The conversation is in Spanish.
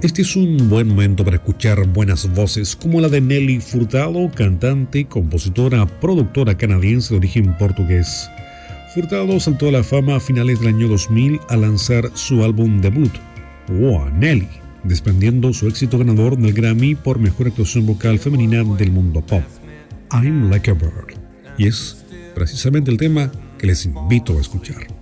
Este es un buen momento para escuchar buenas voces como la de Nelly Furtado, cantante, compositora, productora canadiense de origen portugués. Furtado saltó a la fama a finales del año 2000 al lanzar su álbum debut, Wow Nelly, desprendiendo su éxito ganador del Grammy por mejor actuación vocal femenina del mundo pop, I'm Like a Bird, y es precisamente el tema que les invito a escuchar.